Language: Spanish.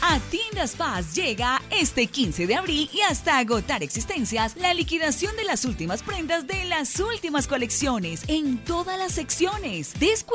A Tiendas Paz llega este 15 de abril y hasta agotar existencias la liquidación de las últimas prendas de las últimas colecciones en todas las secciones.